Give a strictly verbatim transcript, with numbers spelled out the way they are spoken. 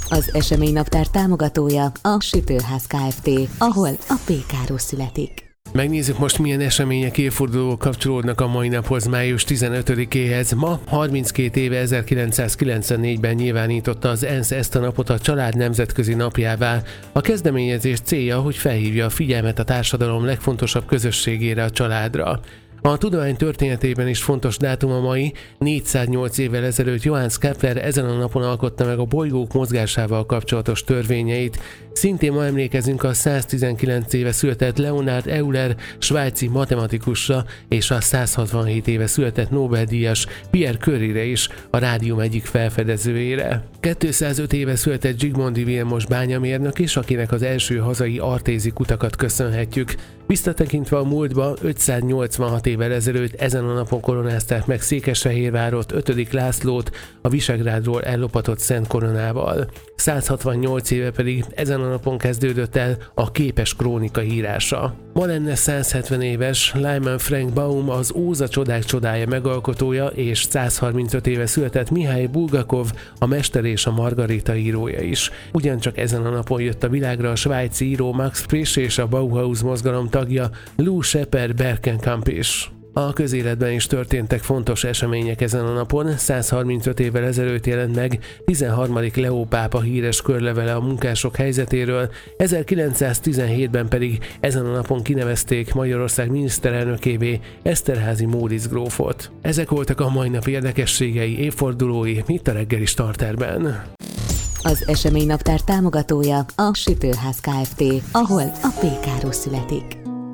Az eseménynaptár támogatója a Sütőház Kft., ahol a pékáról születik. Megnézzük most, milyen események, évfordulók kapcsolódnak a mai naphoz, május tizenötödikéhez. Ma harminckét éve ezerkilencszázkilencvennégyben nyilvánította az ENSZ ezt a napot a Család Nemzetközi Napjává. A kezdeményezés célja, hogy felhívja a figyelmet a társadalom legfontosabb közösségére, a családra. A tudomány történetében is fontos dátum a mai. négyszáznyolc évvel ezelőtt Johannes Kepler ezen a napon alkotta meg a bolygók mozgásával kapcsolatos törvényeit. Szintén ma emlékezünk a száztizenkilenc éve született Leonhard Euler svájci matematikusra és a százhatvanhét éve született Nobel-díjas Pierre Curie-re is, a rádium egyik felfedezőjére. kétszázöt éve született Zsigmondy Vilmos bányamérnök is, akinek az első hazai artézi kutakat köszönhetjük. Visszatekintve a múltba, ötszáznyolcvanhat évvel ezelőtt ezen a napon koronázták meg Székesfehérvárot ötödik Lászlót a Visegrádról ellopatott Szent Koronával. százhatvannyolc éve pedig ezen a napon kezdődött el a képes krónika írása. Ma lenne százhetven éves Lyman Frank Baum, az Óza csodák csodája megalkotója, és százharmincöt éve született Mihály Bulgakov, a Mester és a Margarita írója is. Ugyancsak ezen a napon jött a világra a svájci író Max Frisch és a Bauhaus mozgalom tagja Lou Scheper Berkenkamp is. A közéletben is történtek fontos események ezen a napon. százharmincöt évvel ezelőtt jelent meg tizenharmadik Leó pápa híres körlevele a munkások helyzetéről, ezerkilencszáztizenhétben pedig ezen a napon kinevezték Magyarország miniszterelnökévé Eszterházy Móricz grófot. Ezek voltak a mai nap érdekességei, évfordulói itt a reggeli starterben. Az eseménynaptár támogatója a Sütőház Kft., ahol a pékáról születik.